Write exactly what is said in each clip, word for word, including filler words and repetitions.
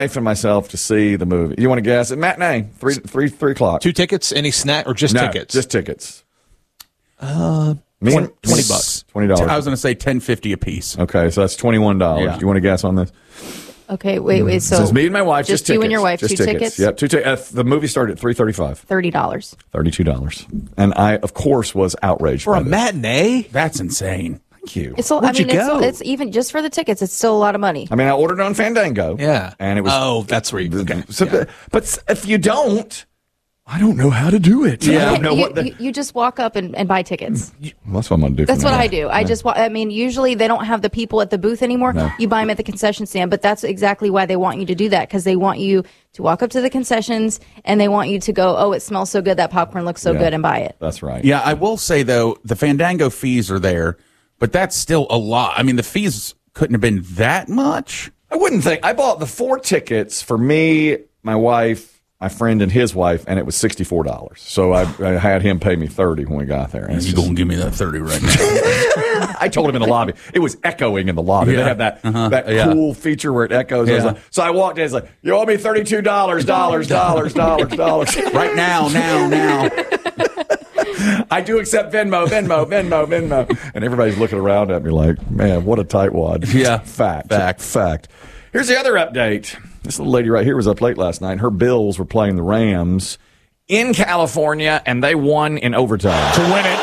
for myself to see the movie. You want to guess? Matinee, three, three, three o'clock. Two tickets, any snack, or just no, tickets? Just tickets. Uh, Me twenty, and- twenty bucks. Twenty dollars. I was going to say ten fifty a piece. Okay, so that's twenty-one dollars. Yeah. You want to guess on this? Okay, wait, wait. So It says me and my wife. just Just, you tickets. and your wife, Just two tickets. tickets? Yep, two tickets. Uh, the movie started at three thirty-five. thirty dollars. Thirty-two dollars. And I, of course, was outraged For by a this. matinee? That's insane. Thank you. It's. A, I Where'd mean, you go? it's, it's even just for the tickets. It's still a lot of money. I mean, I ordered it on Fandango. Yeah. and it was. Oh, that's where you. Okay. So, Yeah. but if you don't, I don't know how to do it. I don't know you, what the. you, you just walk up and, and buy tickets. Well, that's what I'm going to do. That's from what now I on. do. I just, wa- I mean, usually they don't have the people at the booth anymore. No. You buy them at the concession stand, but that's exactly why they want you to do that, because they want you to walk up to the concessions and they want you to go, oh, it smells so good, that popcorn looks so Yeah. good, and buy it. That's right. Yeah, I will say, though, the Fandango fees are there, but that's still a lot. I mean, the fees couldn't have been that much. I wouldn't think. I bought the four tickets for me, my wife, my friend, and his wife, and it was sixty-four dollars. So I, I had him pay me thirty when we got there. And it's You just- gonna give me that thirty right now? I told him in the lobby. It was echoing in the lobby. They Yeah. have that Uh-huh. that Yeah. cool feature where it echoes. I was Yeah. like, so I walked in. It's like, you owe me thirty-two dollars, dollars, dollars, dollars, dollars. Right now, now, now. I do accept Venmo, Venmo, Venmo, Venmo. And everybody's looking around at me like, man, what a tightwad. Yeah. Fact. Fact. Fact. Here's the other update. This little lady right here was up late last night. Her Bills were playing the Rams in California, and they won in overtime. To win it.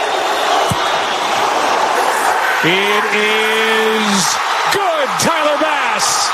It is good. Tyler Bass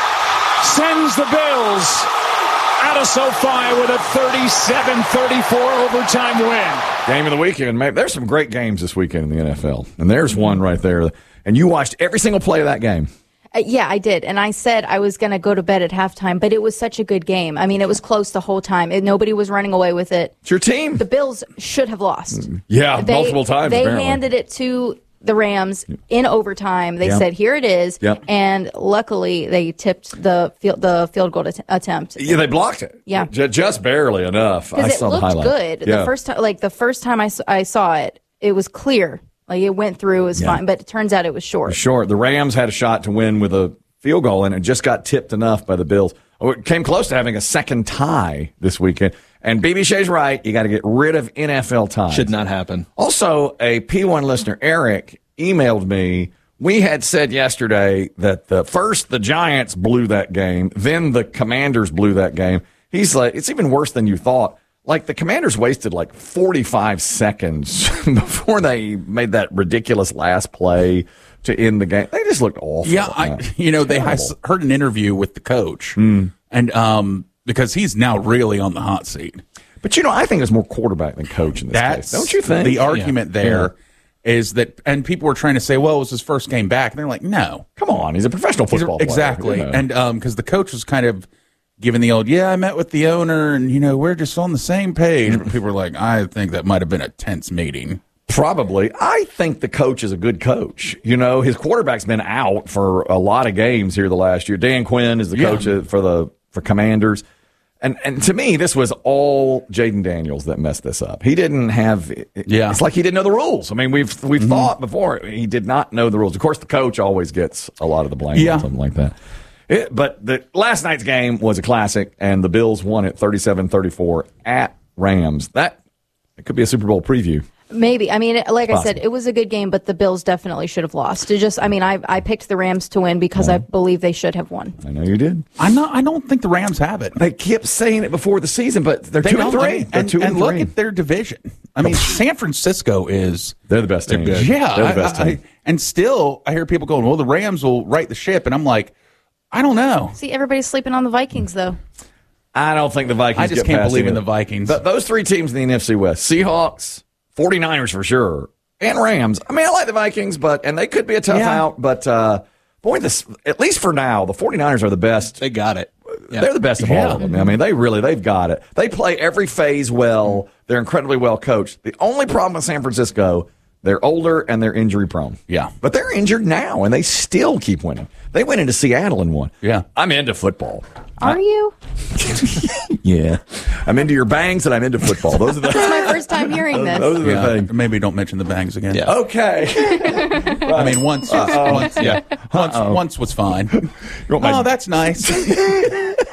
sends the Bills out of SoFi with a thirty-seven thirty-four overtime win. Game of the weekend, mate. There's some great games this weekend in the N F L, and there's one right there. And you watched every single play of that game. Uh, yeah, I did. And I said I was going to go to bed at halftime, but it was such a good game. I mean, it was close the whole time. It, nobody was running away with it. It's your team. The Bills should have lost. Yeah, They- multiple times, They apparently. handed it to the Rams in overtime. They Yep. said, "Here it is," Yep. and luckily they tipped the field the field goal att- attempt. Yeah, they blocked it. Yeah. J- just barely enough. I Because it saw the looked highlight. good Yeah. the first time. Like the first time I, s- I saw it, it was clear. Like it went through, it was Yeah. fine. But it turns out it was short. Short. The Rams had a shot to win with a field goal, and it just got tipped enough by the Bills. Oh, it came close to having a second tie this weekend. And B B Shay's right. You got to get rid of N F L ties. Should not happen. Also, a P one listener, Eric, emailed me. We had said yesterday that the first the Giants blew that game, then the Commanders blew that game. He's like, it's even worse than you thought. Like the Commanders wasted like forty-five seconds before they made that ridiculous last play to end the game. They just looked awful. Yeah, I, you know, they I s- heard an interview with the coach, and um, because he's now really on the hot seat. But you know, I think it's more quarterback than coach in this That's case. Don't you think? The argument Yeah. there is that, and people were trying to say, well, it was his first game back. And they're like, no. Come on, he's a professional He's a- football player. exactly. you know. And um, because the coach was kind of giving the old, yeah, I met with the owner, and, you know, we're just on the same page. But people were like, I think that might have been a tense meeting. Probably. I think the coach is a good coach. You know, his quarterback's been out for a lot of games here the last year. Dan Quinn is the Yeah. coach for the for Commanders. And and to me, this was all Jaden Daniels that messed this up. He didn't have Yeah. It's like he didn't know the rules. I mean, we've we've mm-hmm. thought before he did not know the rules. Of course, the coach always gets a lot of the blame Yeah. on something like that. It, but the last night's game was a classic, and the Bills won it thirty-seven thirty-four at Rams. That it could be a Super Bowl preview. Maybe. I mean, like I said, Possible. it was a good game, but the Bills definitely should have lost. It just, I mean, I I picked the Rams to win because I believe they should have won. I know you did. I'm not, I don't think the Rams have it. They kept saying it before the season, but they're They two and don't. three. I mean, They're and, two and, and look three. at their division. I mean, San Francisco is They're the best team. Yeah, they're the best I- I- team. and still, I hear people going, "Well, the Rams will right the ship," and I'm like, I don't know. See, everybody's sleeping on the Vikings, though. I don't think the Vikings. I just get can't past believe in either. the Vikings. Th- those three teams in the N F C West: Seahawks, 49ers for sure, and Rams. I mean, I like the Vikings, but and they could be a tough Yeah. out. But uh, boy, this at least for now, the 49ers are the best. They got it. Yeah. They're the best of Yeah. all of them. I mean, they really, they've got it. They play every phase well. They're incredibly well coached. The only problem with San Francisco, they're older and they're injury prone. Yeah. But they're injured now, and they still keep winning. They went into Seattle and won. Yeah. I'm into football. Are you? Yeah. I'm into your bangs, and I'm into football. Those are the, It's my first time hearing this. those are the Yeah, things. maybe don't mention the bangs again. Yeah. Okay. I mean, once, once, yeah, once, once was fine. want my- Oh, that's nice.